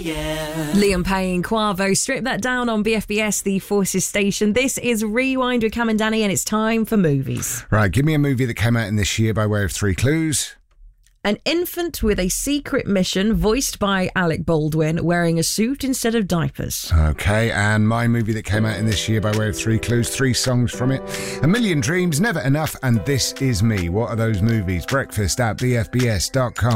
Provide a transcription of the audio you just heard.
yeah. Liam Payne, Quavo, strip that down on BFBS, the Forces station. This is Rewind with Cam and Danny, and it's time for movies. Right, give me a movie that came out in this year by way of 3 clues. An infant with a secret mission, voiced by Alec Baldwin, wearing a suit instead of diapers. Okay, and my movie that came out in this year by way of 3 clues, 3 songs from it. A Million Dreams, Never Enough, and This Is Me. What are those movies? Breakfast at bfbs.com.